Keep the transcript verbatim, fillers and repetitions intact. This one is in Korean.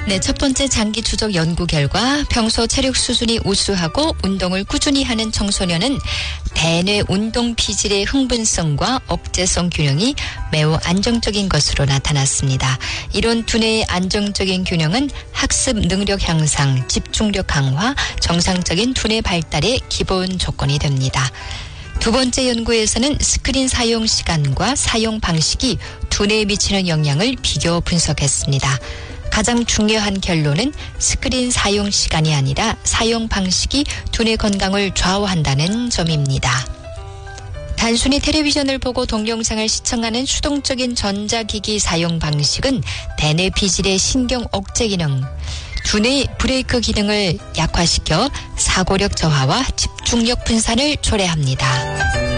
네, 첫 번째 장기 추적 연구 결과 평소 체력 수준이 우수하고 운동을 꾸준히 하는 청소년은 대뇌 운동 피질의 흥분성과 억제성 균형이 매우 안정적인 것으로 나타났습니다. 이런 두뇌의 안정적인 균형은 학습 능력 향상, 집중력 강화, 정상적인 두뇌 발달의 기본 조건이 됩니다. 두 번째 연구에서는 스크린 사용 시간과 사용 방식이 두뇌에 미치는 영향을 비교 분석했습니다. 가장 중요한 결론은 스크린 사용 시간이 아니라 사용 방식이 두뇌 건강을 좌우한다는 점입니다. 단순히 텔레비전을 보고 동영상을 시청하는 수동적인 전자기기 사용 방식은 대뇌 피질의 신경 억제 기능, 두뇌 브레이크 기능을 약화시켜 사고력 저하와 집중력 분산을 초래합니다.